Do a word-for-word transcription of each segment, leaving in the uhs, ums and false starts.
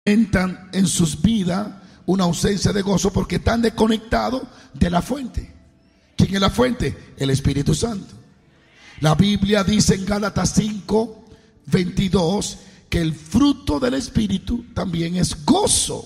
Entran en sus vidas una ausencia de gozo porque están desconectados de la fuente. ¿Quién es la fuente? El Espíritu Santo. La Biblia dice en Gálatas cinco veintidós que el fruto del Espíritu también es gozo.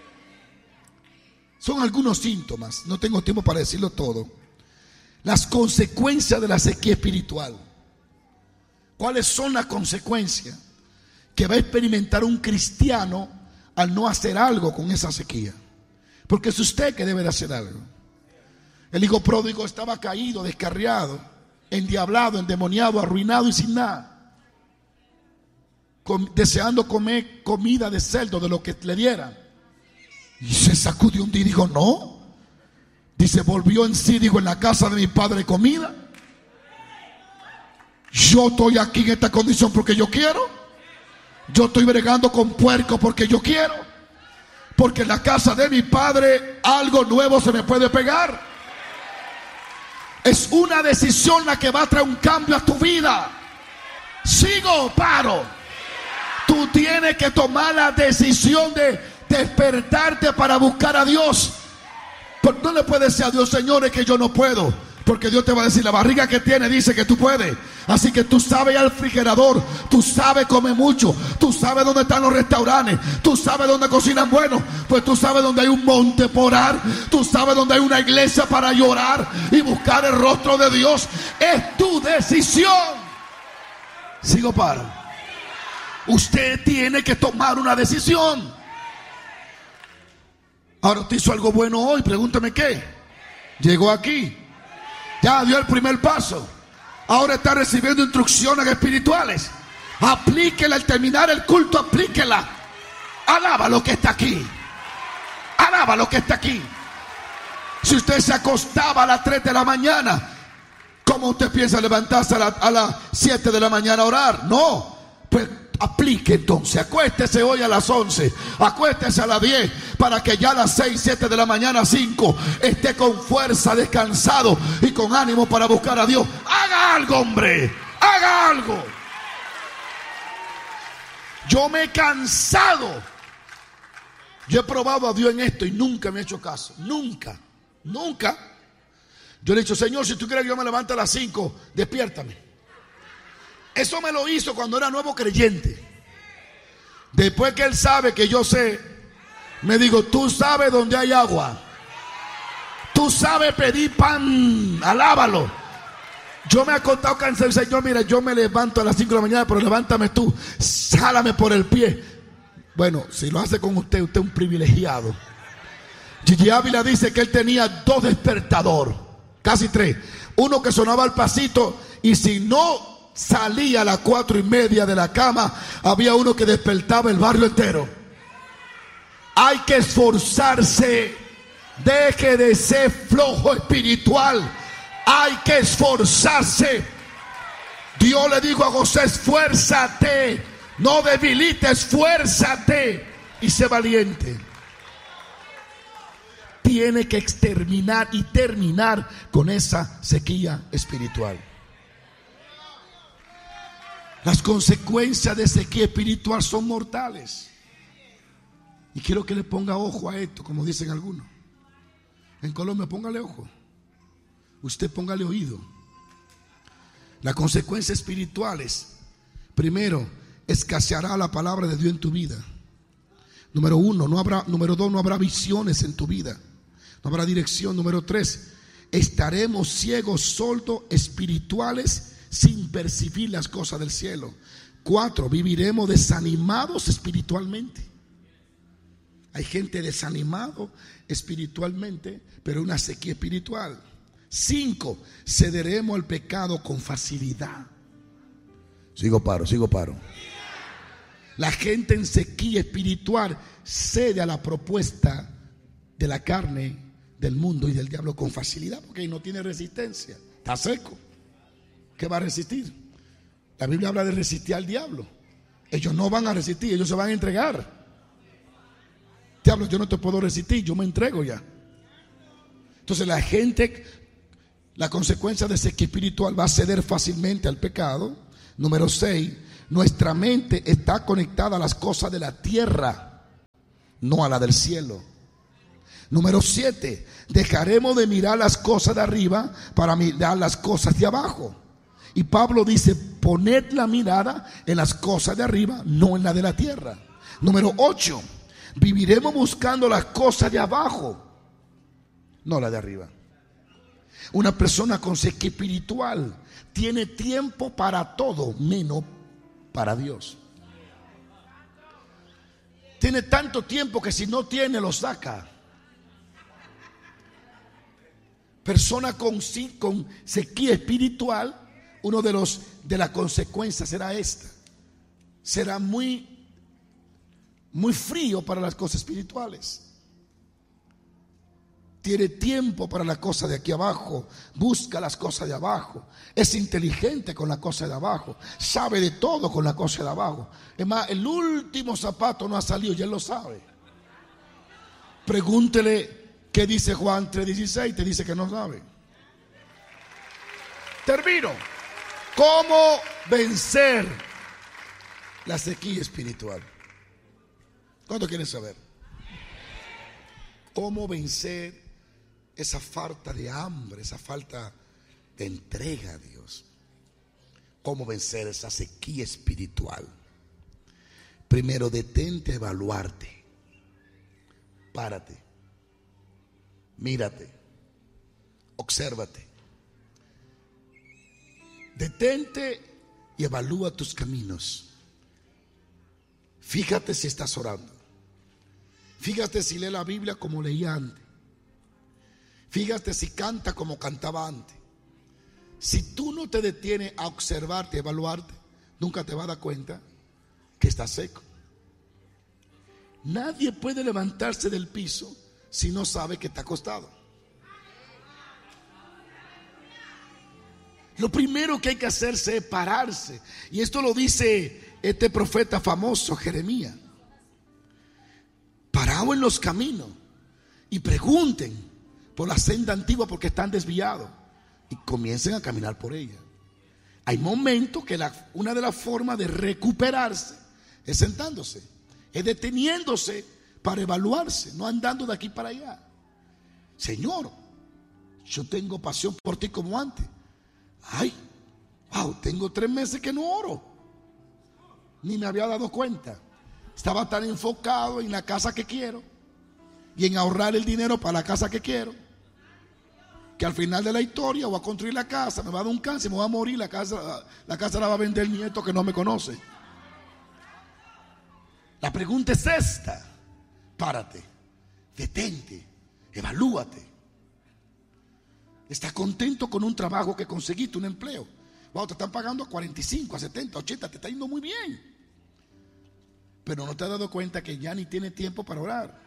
Son algunos síntomas, no tengo tiempo para decirlo todo. Las consecuencias de la sequía espiritual. ¿Cuáles son las consecuencias que va a experimentar un cristiano al no hacer algo con esa sequía? Porque es usted que debe de hacer algo. El hijo pródigo estaba caído, descarriado, endiablado, endemoniado, arruinado y sin nada, Com- deseando comer comida de cerdo, de lo que le dieran. Y se sacudió un día y dijo: no. Dice, volvió en sí, dijo: en la casa de mi padre hay comida. Yo estoy aquí en esta condición porque yo quiero. Yo estoy bregando con puerco porque yo quiero. Porque en la casa de mi padre algo nuevo se me puede pegar. Es una decisión la que va a traer un cambio a tu vida. ¿Sigo o paro? Tú tienes que tomar la decisión de despertarte para buscar a Dios. Pero no le puedes decir a Dios: Señor, es que yo no puedo. Porque Dios te va a decir: la barriga que tiene dice que tú puedes. Así que tú sabes ir al refrigerador, tú sabes comer mucho, tú sabes dónde están los restaurantes, tú sabes dónde cocinan bueno, pues tú sabes dónde hay un monte por orar, tú sabes dónde hay una iglesia para llorar y buscar el rostro de Dios. Es tu decisión. ¿Sigo paro? Usted tiene que tomar una decisión. Ahora usted hizo algo bueno hoy, pregúnteme qué. Llegó aquí, ya dio el primer paso. Ahora está recibiendo instrucciones espirituales. Aplíquela al terminar el culto, aplíquela. Alaba lo que está aquí. Alaba lo que está aquí. Si usted se acostaba a las tres de la mañana, ¿cómo usted piensa levantarse a, la, a las siete de la mañana a orar? No, pues aplique entonces. Acuéstese hoy a las once, acuéstese a las diez, para que ya a las seis, siete de la mañana, cinco, esté con fuerza, descansado y con ánimo para buscar a Dios. Haga algo, hombre, haga algo. Yo me he cansado. Yo he probado a Dios en esto y nunca me he hecho caso. Nunca, nunca. Yo le he dicho: Señor, si tú quieres que yo me levante a las cinco, despiértame. Eso me lo hizo cuando era nuevo creyente. Después que Él sabe que yo sé, me digo: tú sabes dónde hay agua, tú sabes pedir pan, alábalo. Yo me he acostado cansado y Señor, mira, yo me levanto a las cinco de la mañana, pero levántame tú, jálame por el pie. Bueno, si lo hace con usted, usted es un privilegiado. Gigi Ávila dice que él tenía dos despertadores, casi tres. Uno que sonaba al pasito, y si no salía a las cuatro y media de la cama, había uno que despertaba el barrio entero. Hay que esforzarse. Deje de ser flojo espiritual. Hay que esforzarse. Dios le dijo a José: esfuérzate, no debilites, esfuérzate y sé valiente. Tiene que exterminar y terminar con esa sequía espiritual. Las consecuencias de sequía espiritual son mortales. Y quiero que le ponga ojo a esto, como dicen algunos. En Colombia, póngale ojo. Usted póngale oído. Las consecuencias espirituales: primero, escaseará la palabra de Dios en tu vida. Número uno, no habrá, número dos, no habrá visiones en tu vida. No habrá dirección. Número tres, estaremos ciegos, sordos, espirituales, sin percibir las cosas del cielo. Cuatro, viviremos desanimados espiritualmente. Hay gente desanimado espiritualmente, pero una sequía espiritual. Cinco, cederemos al pecado con facilidad. Sigo paro, sigo paro. La gente en sequía espiritual cede a la propuesta de la carne, del mundo y del diablo con facilidad, porque no tiene resistencia, está seco. ¿Qué va a resistir? La Biblia habla de resistir al diablo. Ellos no van a resistir, ellos se van a entregar. Diablo, yo no te puedo resistir, yo me entrego ya. Entonces la gente, la consecuencia de sequía espiritual, va a ceder fácilmente al pecado. Número seis, nuestra mente está conectada a las cosas de la tierra. no a la del cielo. Número siete, dejaremos de mirar las cosas de arriba para mirar las cosas de abajo. Y Pablo dice, poned la mirada en las cosas de arriba, no en la de la tierra. Número ocho, viviremos buscando las cosas de abajo, no la de arriba. Una persona con sequía espiritual tiene tiempo para todo, menos para Dios. Tiene tanto tiempo que si no tiene, lo saca. Persona con, con sequía espiritual, uno de los de las consecuencias será esta: será muy, muy frío para las cosas espirituales. Tiene tiempo para las cosas de aquí abajo, busca las cosas de abajo, es inteligente con las cosas de abajo, sabe de todo con las cosas de abajo. Es más, el último zapato no ha salido, ya él lo sabe. Pregúntele qué dice Juan tres dieciséis, te dice que no sabe. Termino. ¿Cómo vencer la sequía espiritual? ¿Cuánto quieren saber? ¿Cómo vencer esa falta de hambre, esa falta de entrega a Dios? ¿Cómo vencer esa sequía espiritual? Primero, detente a evaluarte. Párate. Mírate. Obsérvate. Detente y evalúa tus caminos. Fíjate si estás orando. Fíjate si lee la Biblia como leía antes. Fíjate si canta como cantaba antes. Si tú no te detienes a observarte, a evaluarte, nunca te vas a dar cuenta que estás seco. Nadie puede levantarse del piso si no sabe que está acostado. Lo primero que hay que hacerse es pararse. Y esto lo dice este profeta famoso, Jeremías. Parado en los caminos y pregunten por la senda antigua porque están desviados y comiencen a caminar por ella. Hay momentos que la, una de las formas de recuperarse es sentándose, es deteniéndose para evaluarse, no andando de aquí para allá. Señor, yo tengo pasión por ti como antes. Ay, wow, tengo tres meses que no oro. Ni me había dado cuenta. Estaba tan enfocado en la casa que quiero y en ahorrar el dinero para la casa que quiero, que al final de la historia voy a construir la casa, me va a dar un cáncer, me voy a morir, la casa, la casa la va a vender el nieto que no me conoce. La pregunta es esta: párate, detente, evalúate. ¿Estás contento con un trabajo que conseguiste, un empleo? Wow, te están pagando a cuarenta y cinco, a setenta, ochenta, te está yendo muy bien. Pero no te has dado cuenta que ya ni tienes tiempo para orar.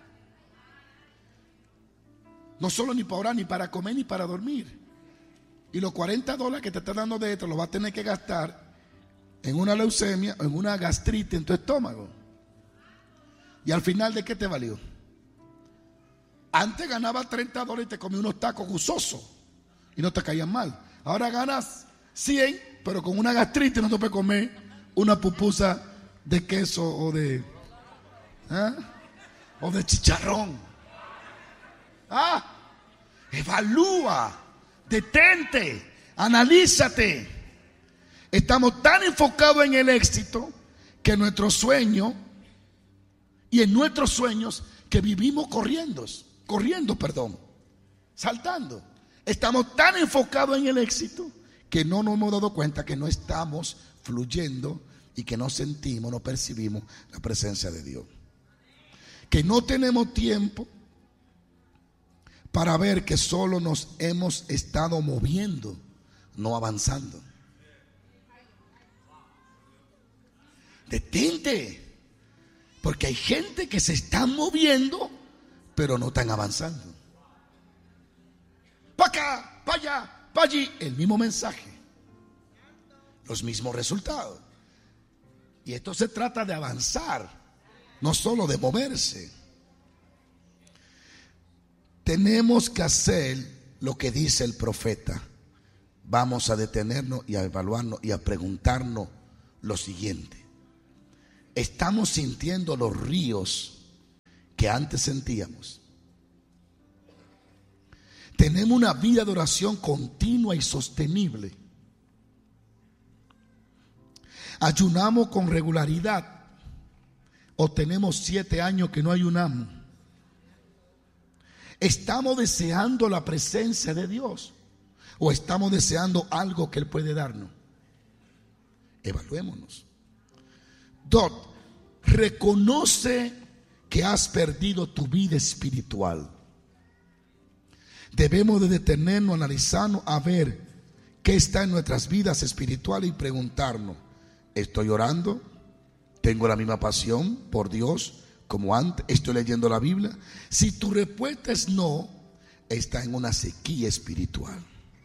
No solo ni para orar, ni para comer, ni para dormir. Y los cuarenta dólares que te está dando de esto los vas a tener que gastar en una leucemia o en una gastritis en tu estómago. Y al final, ¿de qué te valió? Antes ganabas treinta dólares y te comías unos tacos gustosos y no te caían mal. Ahora ganas cien, pero con una gastritis no te puedes comer una pupusa de queso o de ¿eh? o de chicharrón. Ah, evalúa, detente, analízate. Estamos tan enfocados en el éxito que nuestro sueño y en nuestros sueños que vivimos corriendo, corriendo, perdón, saltando. Estamos tan enfocados en el éxito que no nos hemos dado cuenta que no estamos fluyendo y que no sentimos, no percibimos la presencia de Dios. Que no tenemos tiempo para ver que solo nos hemos estado moviendo, no avanzando. Detente, porque hay gente que se está moviendo, pero no están avanzando. Para acá, para allá, para allí, el mismo mensaje, los mismos resultados. Y esto se trata de avanzar, no solo de moverse. Tenemos que hacer lo que dice el profeta. Vamos a detenernos y a evaluarnos y a preguntarnos lo siguiente: ¿estamos sintiendo los ríos que antes sentíamos. Tenemos una vida de oración continua y sostenible. Ayunamos con regularidad o tenemos siete años que no ayunamos. ¿Estamos deseando la presencia de Dios o estamos deseando algo que Él puede darnos? Evaluémonos. Dos, reconoce que has perdido tu vida espiritual. Debemos de detenernos, analizarnos, a ver qué está en nuestras vidas espirituales y preguntarnos: ¿estoy orando? ¿Tengo la misma pasión por Dios como antes? ¿Estoy leyendo la Biblia? Si tu respuesta es no, está en una sequía espiritual.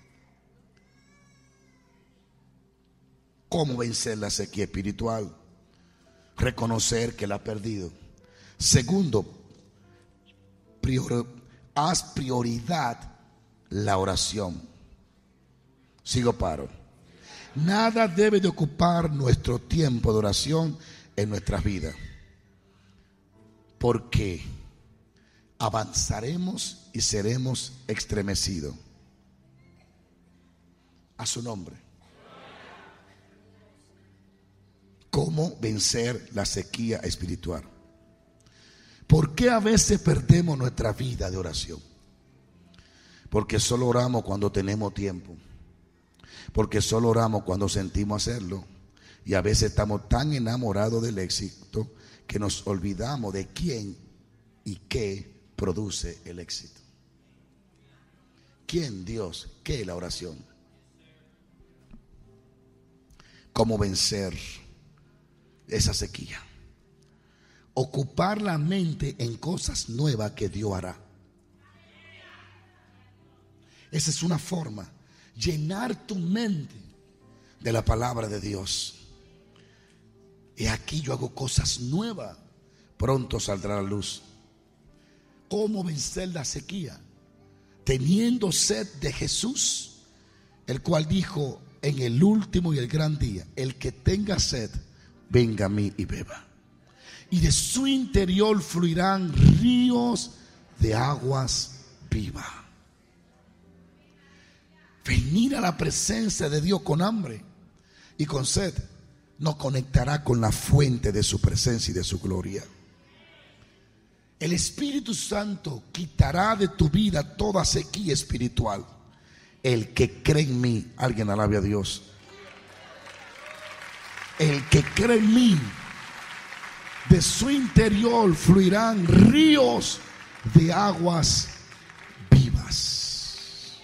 ¿Cómo vencer la sequía espiritual? Reconocer que la ha perdido. Segundo, prior, haz prioridad la oración. Sigo paro. Nada debe de ocupar nuestro tiempo de oración en nuestras vidas, porque avanzaremos y seremos estremecidos. A su nombre. ¿Cómo vencer la sequía espiritual? ¿Por qué a veces perdemos nuestra vida de oración? Porque solo oramos cuando tenemos tiempo. Porque solo oramos cuando sentimos hacerlo. Y a veces estamos tan enamorados del éxito que nos olvidamos de quién y qué produce el éxito. ¿Quién? Dios. ¿Qué? La oración. ¿Cómo vencer esa sequía? Ocupar la mente en cosas nuevas que Dios hará. Esa es una forma. Llenar tu mente de la palabra de Dios. Y aquí yo hago cosas nuevas, pronto saldrá la luz. ¿Cómo vencer la sequía? Teniendo sed de Jesús, el cual dijo en el último y el gran día: el que tenga sed, venga a mí y beba. Y de su interior fluirán ríos de aguas vivas. Venir a la presencia de Dios con hambre y con sed nos conectará con la fuente de su presencia y de su gloria. El Espíritu Santo quitará de tu vida toda sequía espiritual. El que cree en mí, alguien alabe a Dios. El que cree en mí, de su interior fluirán ríos de aguas vivas.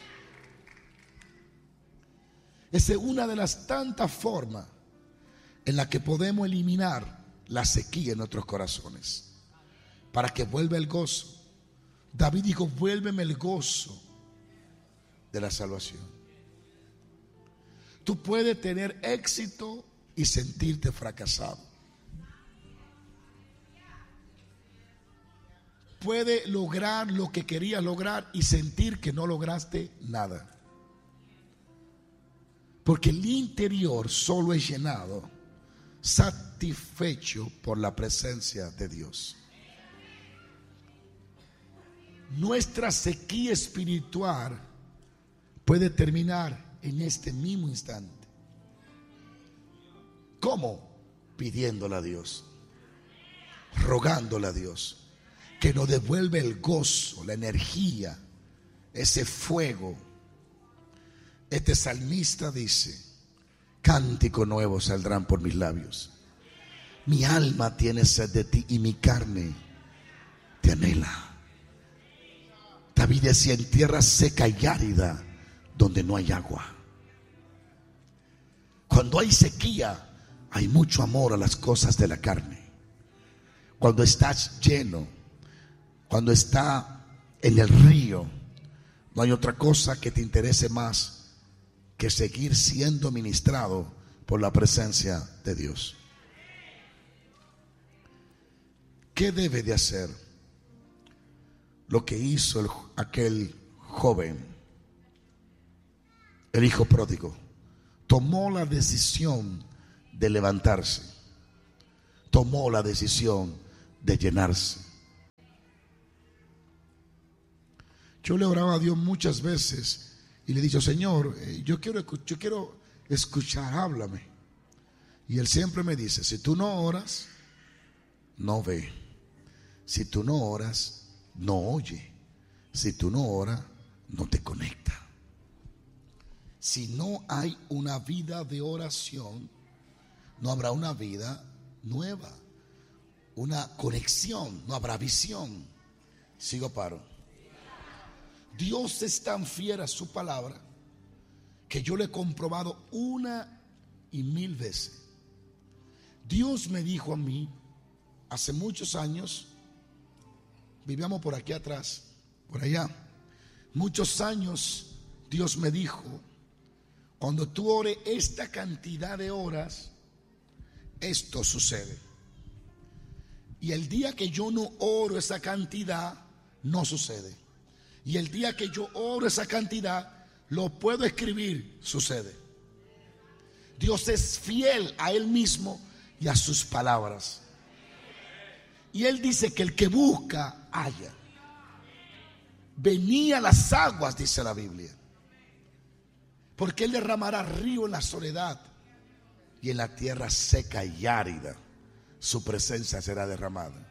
Esa es una de las tantas formas en la que podemos eliminar la sequía en nuestros corazones, para que vuelva el gozo. David dijo: vuélveme el gozo de la salvación. Tú puedes tener éxito y sentirte fracasado. Puedes lograr lo que querías lograr y sentir que no lograste nada, porque el interior solo es llenado, satisfecho por la presencia de Dios. Nuestra sequía espiritual puede terminar en este mismo instante. ¿Cómo? Pidiéndole a Dios, rogándole a Dios que nos devuelva el gozo, la energía, ese fuego. Este salmista dice: cántico nuevo saldrán por mis labios. Mi alma tiene sed de ti y mi carne te anhela. David decía: en tierra seca y árida, donde no hay agua. Cuando hay sequía, hay mucho amor a las cosas de la carne. Cuando estás lleno, cuando está en el río, no hay otra cosa que te interese más que seguir siendo ministrado por la presencia de Dios. ¿Qué debe de hacer? Lo que hizo el, aquel joven, el hijo pródigo. Tomó la decisión de levantarse. Tomó la decisión de llenarse. Yo le oraba a Dios muchas veces y le he dicho, Señor, yo quiero, yo quiero escuchar, háblame. Y Él siempre me dice, si tú no oras, no ve. Si tú no oras, no oye. Si tú no oras, no te conecta. Si no hay una vida de oración, no habrá una vida nueva, una conexión, no habrá visión. Sigo paro. Dios es tan fiel a su palabra que yo le he comprobado una y mil veces. Dios me dijo a mí hace muchos años, vivíamos por aquí atrás, por allá, muchos años Dios me dijo, cuando tú ores esta cantidad de horas, esto sucede. Y el día que yo no oro esa cantidad, no sucede. Y el día que yo oro esa cantidad, lo puedo escribir, sucede. Dios es fiel a Él mismo y a sus palabras. Y Él dice que el que busca, halla. Venía a las aguas, dice la Biblia, porque Él derramará río en la soledad, y en la tierra seca y árida su presencia será derramada.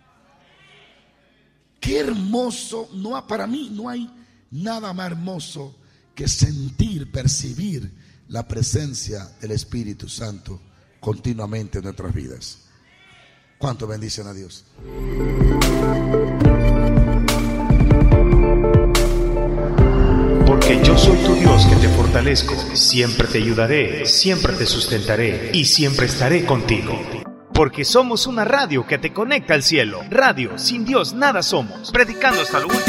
Qué hermoso, no, para mí no hay nada más hermoso que sentir, percibir la presencia del Espíritu Santo continuamente en nuestras vidas. ¿Cuánto bendicen a Dios? Porque yo soy tu Dios que te fortalezco, siempre te ayudaré, siempre te sustentaré y siempre estaré contigo. Porque somos una radio que te conecta al cielo. Radio, sin Dios nada somos. Predicando hasta lo último.